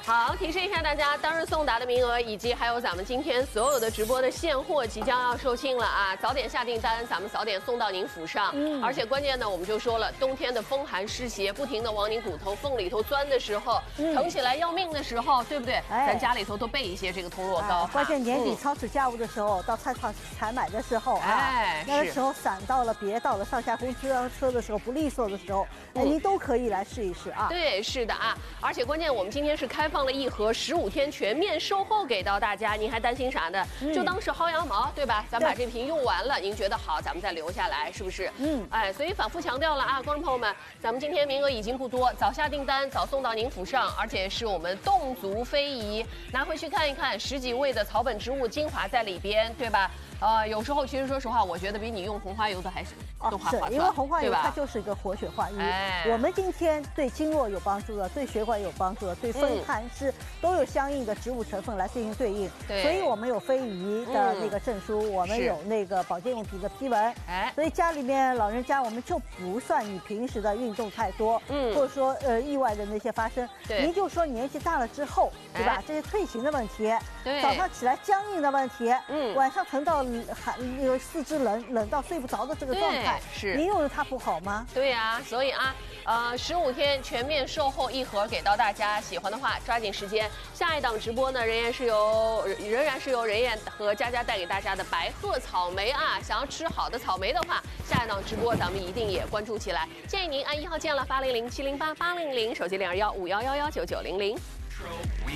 好，提示一下大家，当日送达的名额以及还有咱们今天所有的直播的现货即将要售罄了啊！早点下订单，咱们早点送到您府上。而且关键呢，我们就说了，冬天的风寒湿邪不停的往你骨头缝里头钻的时候，疼起来要命的时候，对不对？咱家里头都备一些这个通络膏。 关键年底超市家务的时候，到菜场采买的时候啊，那个时候闪到了、别到了、上下公车的时候不利索的时候，您都可以来试一试啊。 对，是的啊，而且关键我们今天是开放了一盒15天全面售后给到大家，您还担心啥呢？就当是薅羊毛，对吧？咱把这瓶用完了，您觉得好，咱们再留下来，是不是？所以反复强调了啊，观众朋友们，咱们今天名额已经不多，早下订单，早送到您府上，而且是我们侗族非遗，拿回去看一看，10几味的草本植物精华在里边，对吧？有时候其实说实话，我觉得比你用红花油的还是更划算， 因为红花油它就是一个活血化瘀。我们今天对经络有帮助的，对血管有帮助的，对风寒湿都有相应的植物成分来进行对应。所以我们有非遗的那个证书，我们有那个保健用品的批文。所以家里面老人家，我们就不算你平时的运动太多，或者说意外的那些发生。您就说年纪大了之后，对吧？这些退行的问题，早上起来僵硬的问题，晚上疼到四肢冷到睡不着的这个状态，您用了它不好吗？ 对呀，所以啊，15天全面售后一盒给到大家，喜欢的话抓紧时间。下一档直播呢，仍然是由任燕和佳佳带给大家的白鹤草莓啊。想要吃好的草莓的话，下一档直播咱们一定也关注起来。建议您按1号键了，800-708-800，手机0215111990。